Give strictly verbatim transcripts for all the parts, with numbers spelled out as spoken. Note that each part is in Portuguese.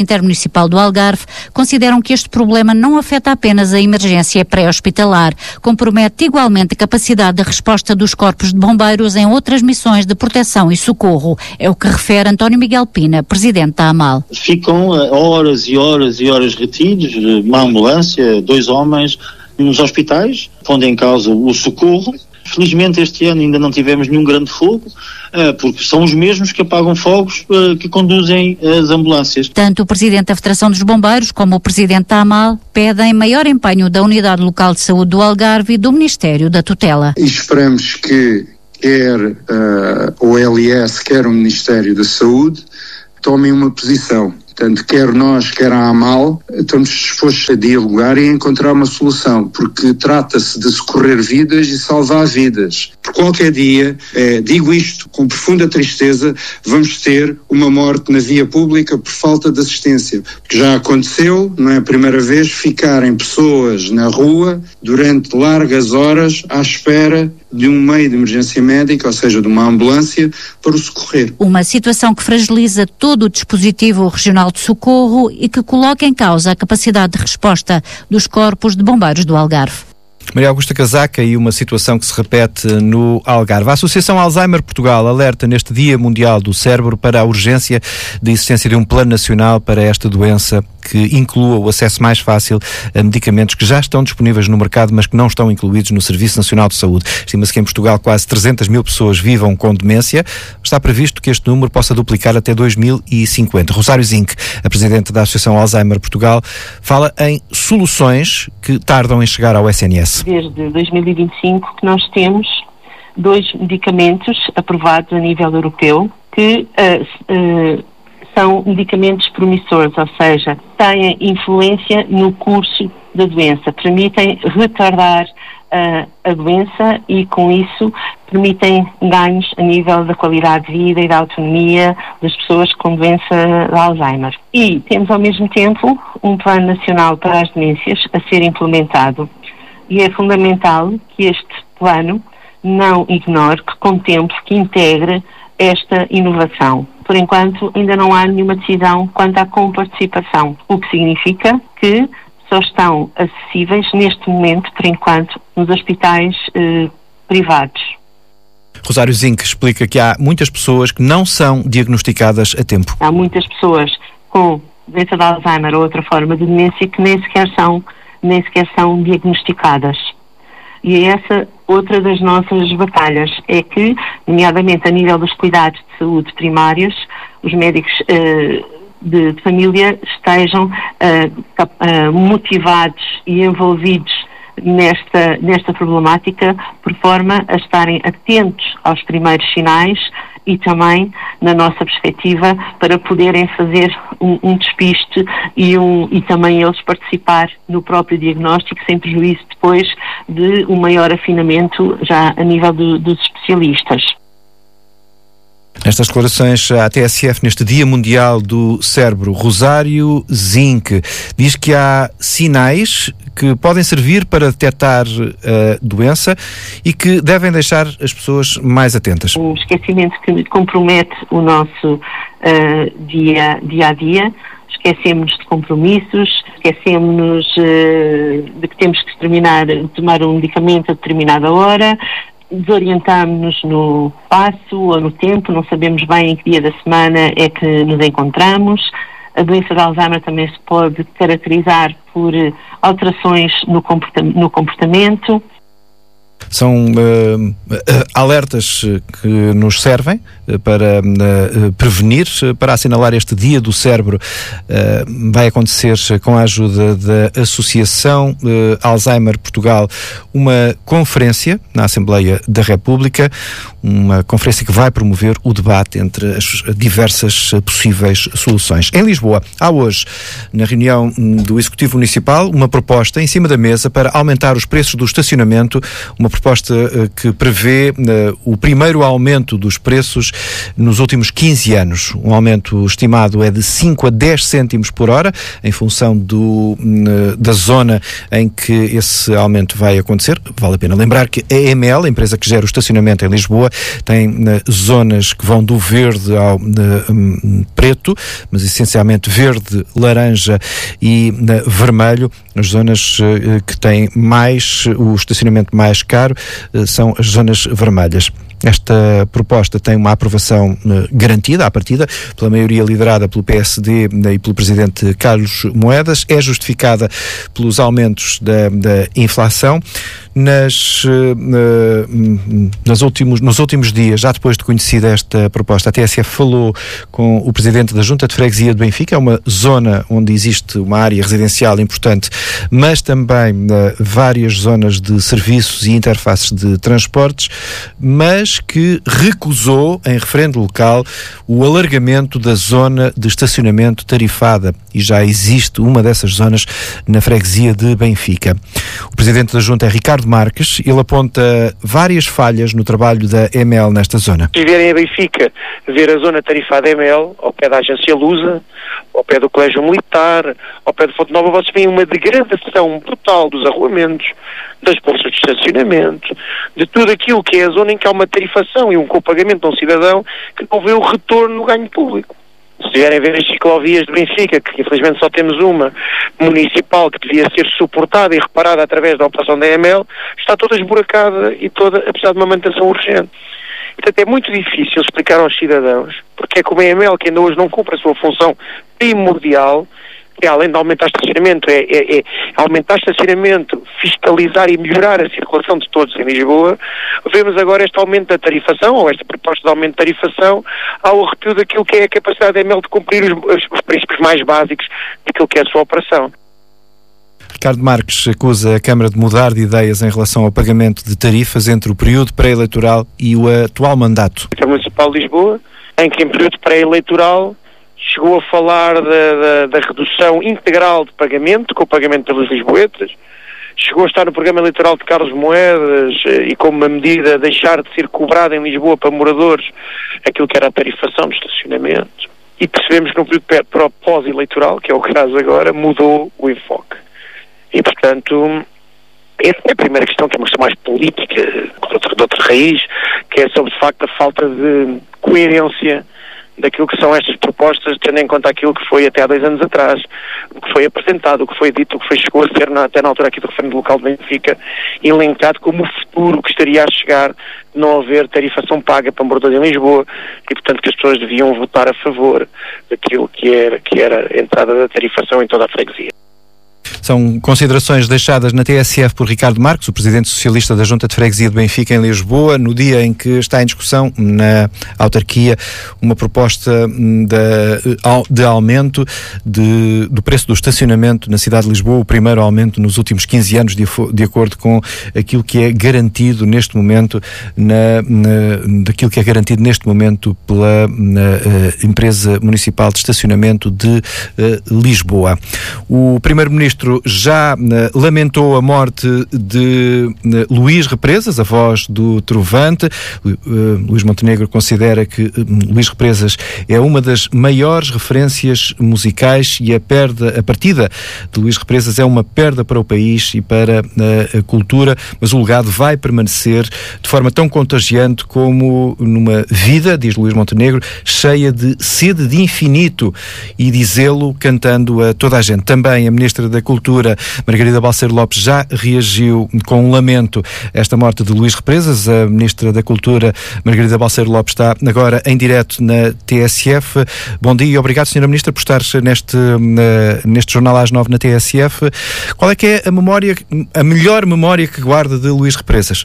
Intermunicipal do Algarve consideram que este problema não afeta apenas a emergência pré-hospitalar, compromete igualmente a capacidade de resposta dos corpos de bombeiros em outras missões de proteção e socorro. É o que refere António Miguel Pina, presidente da AMAL. Ficam horas e horas e horas retidos, uma ambulância, dois homens nos hospitais, pondo em causa o socorro. Felizmente este ano ainda não tivemos nenhum grande fogo, porque são os mesmos que apagam fogos que conduzem as ambulâncias. Tanto o Presidente da Federação dos Bombeiros como o Presidente da AMAL pedem maior empenho da Unidade Local de Saúde do Algarve e do Ministério da Tutela. E esperamos que quer uh, o L S, quer o Ministério da Saúde tomem uma posição. Portanto, quer nós, quer a AMAL, estamos dispostos a dialogar e a encontrar uma solução, porque trata-se de socorrer vidas e salvar vidas. Por qualquer dia, eh, digo isto com profunda tristeza, vamos ter uma morte na via pública por falta de assistência. Porque já aconteceu, não é a primeira vez, ficarem pessoas na rua durante largas horas à espera de um meio de emergência médica, ou seja, de uma ambulância, para o socorrer. Uma situação que fragiliza todo o dispositivo regional de socorro e que coloca em causa a capacidade de resposta dos corpos de bombeiros do Algarve. Maria Augusta Casaca, e uma situação que se repete no Algarve. A Associação Alzheimer Portugal alerta neste Dia Mundial do Cérebro para a urgência da existência de um plano nacional para esta doença que inclua o acesso mais fácil a medicamentos que já estão disponíveis no mercado, mas que não estão incluídos no Serviço Nacional de Saúde. Estima-se que em Portugal quase trezentas mil pessoas vivam com demência. Está previsto que este número possa duplicar até dois mil e cinquenta. Rosário Zinck, a Presidente da Associação Alzheimer Portugal, fala em soluções que tardam em chegar ao S N S. Desde dois mil e vinte e cinco que nós temos dois medicamentos aprovados a nível europeu que uh, uh, são medicamentos promissores, ou seja, têm influência no curso da doença, permitem retardar uh, a doença e com isso permitem ganhos a nível da qualidade de vida e da autonomia das pessoas com doença de Alzheimer. E temos ao mesmo tempo um plano nacional para as demências a ser implementado. E é fundamental que este plano não ignore, que contemple, que integre esta inovação. Por enquanto, ainda não há nenhuma decisão quanto à comparticipação, o que significa que só estão acessíveis neste momento, por enquanto, nos hospitais eh, privados. Rosário Zinck explica que há muitas pessoas que não são diagnosticadas a tempo. Há muitas pessoas com doença de Alzheimer ou outra forma de demência que nem sequer são nem sequer são diagnosticadas. E é essa outra das nossas batalhas, é que, nomeadamente a nível dos cuidados de saúde primários, os médicos uh, de, de família estejam uh, cap- uh, motivados e envolvidos nesta, nesta problemática, por forma a estarem atentos aos primeiros sinais e também, na nossa perspectiva, para poderem fazer um, um despiste e, um, e também eles participar no próprio diagnóstico, sem prejuízo depois de um maior afinamento já a nível do, dos especialistas. Nestas declarações à T S F neste Dia Mundial do Cérebro, Rosário Zinck diz que há sinais que podem servir para detectar a doença e que devem deixar as pessoas mais atentas. Um esquecimento que compromete o nosso uh, dia, dia a dia. Esquecemos-nos de compromissos, esquecemos-nos uh, de que temos que terminar, tomar um medicamento a determinada hora, desorientamos-nos no espaço ou no tempo, não sabemos bem em que dia da semana é que nos encontramos. A doença de Alzheimer também se pode caracterizar por alterações no comporta- no comportamento. São uh, uh, alertas que nos servem uh, para uh, prevenir, uh, para assinalar este Dia do Cérebro. Uh, vai acontecer com a ajuda da Associação uh, Alzheimer Portugal uma conferência na Assembleia da República, uma conferência que vai promover o debate entre as diversas uh, possíveis soluções. Em Lisboa, há hoje, na reunião do Executivo Municipal, uma proposta em cima da mesa para aumentar os preços do estacionamento, uma proposta uh, que prevê uh, o primeiro aumento dos preços nos últimos quinze anos. Um aumento estimado é de cinco a dez cêntimos por hora, em função do, uh, da zona em que esse aumento vai acontecer. Vale a pena lembrar que a E M L, a empresa que gera o estacionamento em Lisboa, tem uh, zonas que vão do verde ao uh, um, preto, mas essencialmente verde, laranja e uh, vermelho. As zonas uh, que têm mais, o estacionamento mais caro uh, são as zonas vermelhas. Esta proposta tem uma aprovação uh, garantida, à partida, pela maioria liderada pelo P S D uh, e pelo Presidente Carlos Moedas. É justificada pelos aumentos da, da inflação. Nas, uh, uh, nas últimos, nos últimos dias, já depois de conhecida esta proposta, a T S F falou com o Presidente da Junta de Freguesia de Benfica. É uma zona onde existe uma área residencial importante, mas também uh, várias zonas de serviços e interfaces de transportes, mas que recusou, em referendo local, o alargamento da zona de estacionamento tarifada, e já existe uma dessas zonas na freguesia de Benfica. O Presidente da Junta é Ricardo Marques. Ele aponta várias falhas no trabalho da E M L nesta zona. Se vierem a Benfica ver a zona tarifada E M L, ao pé da agência Lusa, ao pé do Colégio Militar, ao pé do Fonte Nova, vocês veem uma degradação brutal dos arruamentos, das bolsas de estacionamento, de tudo aquilo que é a zona em que há uma tarifação e um copagamento de um cidadão que não vê o retorno no ganho público. Se vierem ver as ciclovias de Benfica, que infelizmente só temos uma municipal, que devia ser suportada e reparada através da operação da E M L, está toda esburacada e toda, apesar de uma manutenção urgente. Portanto, é muito difícil explicar aos cidadãos porque é que o E M L, que ainda hoje não cumpre a sua função primordial, que além de aumentar estacionamento, é, é, é aumentar estacionamento, fiscalizar e melhorar a circulação de todos em Lisboa, vemos agora este aumento da tarifação, ou esta proposta de aumento de tarifação, ao arrepio daquilo que é a capacidade da E M L de cumprir os, os, os princípios mais básicos daquilo que é a sua operação. Ricardo Marques acusa a Câmara de mudar de ideias em relação ao pagamento de tarifas entre o período pré-eleitoral e o atual mandato. A Câmara Municipal de Lisboa, em que em período pré-eleitoral chegou a falar da, da, da redução integral de pagamento, com o pagamento pelos lisboetas, chegou a estar no programa eleitoral de Carlos Moedas e, como uma medida, deixar de ser cobrado em Lisboa para moradores aquilo que era a tarifação de estacionamento. E percebemos que no período pós-eleitoral, que é o caso agora, mudou o enfoque. E, portanto, essa é a primeira questão, que é uma questão mais política, de outra, de outra raiz, que é sobre, de facto, a falta de coerência daquilo que são estas propostas, tendo em conta aquilo que foi até há dois anos atrás, o que foi apresentado, o que foi dito, o que foi, chegou a ser na, até na altura aqui do referendo local de Benfica, elencado como o futuro que estaria a chegar, não haver tarifação paga para moradores em Lisboa, e portanto que as pessoas deviam votar a favor daquilo que era, que era a entrada da tarifação em toda a freguesia. São considerações deixadas na T S F por Ricardo Marques, o Presidente Socialista da Junta de Freguesia de Benfica, em Lisboa, no dia em que está em discussão na autarquia uma proposta de, de aumento de, do preço do estacionamento na cidade de Lisboa, o primeiro aumento nos últimos quinze anos, de, de acordo com aquilo que é garantido neste momento, na, na, daquilo que é garantido neste momento pela na, uh, Empresa Municipal de Estacionamento de uh, Lisboa. O Primeiro-Ministro já uh, lamentou a morte de uh, Luís Represas, a voz do Trovante. Uh, Luís Montenegro considera que uh, Luís Represas é uma das maiores referências musicais e a perda, a partida de Luís Represas é uma perda para o país e para uh, a cultura, mas o legado vai permanecer de forma tão contagiante como numa vida, diz Luís Montenegro, cheia de sede de infinito, e dizê-lo cantando a toda a gente. Também a Ministra da Cultura, Margarida Balseiro Lopes, já reagiu com um lamento a esta morte de Luís Represas. A Ministra da Cultura, Margarida Balseiro Lopes, está agora em direto na T S F. Bom dia e obrigado, senhora Ministra, por estar neste, neste jornal às nove na T S F. Qual é que é a memória, a melhor memória que guarda de Luís Represas?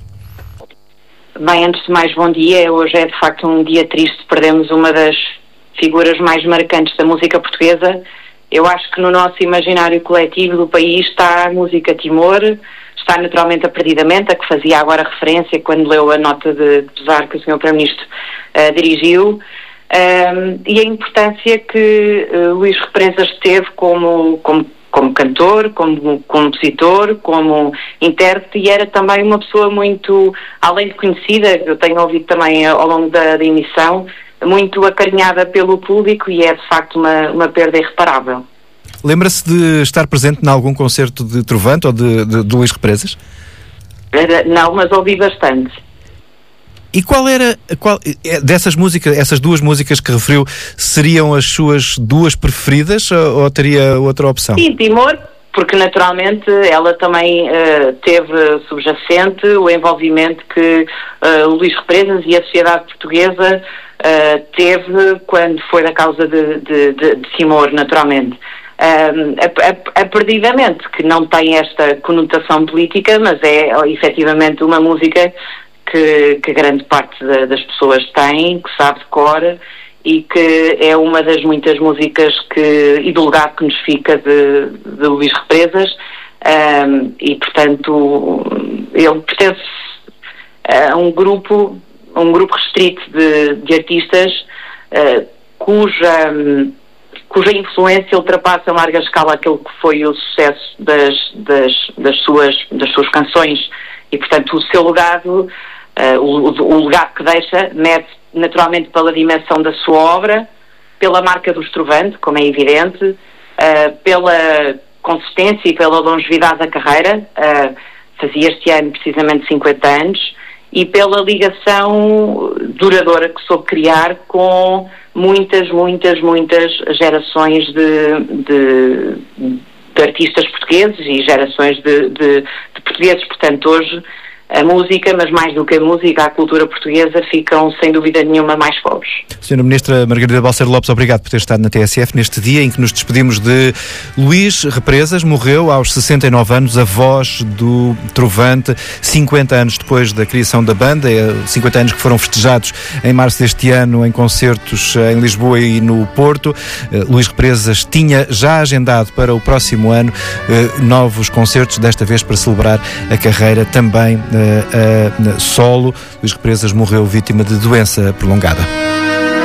Bem, antes de mais, bom dia. Hoje é de facto um dia triste, perdemos uma das figuras mais marcantes da música portuguesa. Eu acho que no nosso imaginário coletivo do país está a música Timor, está naturalmente a Perdidamente, a que fazia agora referência quando leu a nota de pesar que o senhor Primeiro-Ministro uh, dirigiu, um, e a importância que uh, Luís Represas teve como, como como cantor, como compositor, como intérprete, e era também uma pessoa muito, além de conhecida, eu tenho ouvido também ao longo da, da emissão, muito acarinhada pelo público, e é de facto uma, uma perda irreparável. Lembra-se de estar presente em algum concerto de Trovante ou de, de, de Luís Represas? Não, mas ouvi bastante. E qual era, qual, dessas músicas, essas duas músicas que referiu, seriam as suas duas preferidas ou, ou teria outra opção? Sim, Timor, porque naturalmente ela também uh, teve subjacente o envolvimento que uh, o Luís Represas e a sociedade portuguesa uh, teve quando foi da causa de, de, de, de Timor, naturalmente. Um, a, a, a Perdidamente, que não tem esta conotação política, mas é efetivamente uma música que, que grande parte da, das pessoas tem, que sabe de cor, e que é uma das muitas músicas que, e do legado que nos fica de, de Luís Represas, um, e portanto ele pertence a um grupo, um grupo restrito de, de artistas uh, cuja, cuja influência ultrapassa em larga escala aquilo que foi o sucesso das, das, das, suas, das suas canções, e portanto o seu legado, uh, o, o legado que deixa, mete naturalmente pela dimensão da sua obra, pela marca do Trovante, como é evidente, uh, pela consistência e pela longevidade da carreira, uh, fazia este ano precisamente cinquenta anos, e pela ligação duradoura que soube criar com muitas, muitas, muitas gerações de, de, de artistas portugueses e gerações de, de, de portugueses. Portanto, hoje a música, mas mais do que a música, a cultura portuguesa ficam, sem dúvida nenhuma, mais pobres. Senhora Ministra Margarida Balseiro Lopes, obrigado por ter estado na T S F neste dia em que nos despedimos de Luís Represas. Morreu aos sessenta e nove anos, a voz do Trovante, cinquenta anos depois da criação da banda, cinquenta anos que foram festejados em março deste ano em concertos em Lisboa e no Porto. Luís Represas tinha já agendado para o próximo ano novos concertos, desta vez para celebrar a carreira também Uh, uh, solo. Luís Represas morreu vítima de doença prolongada.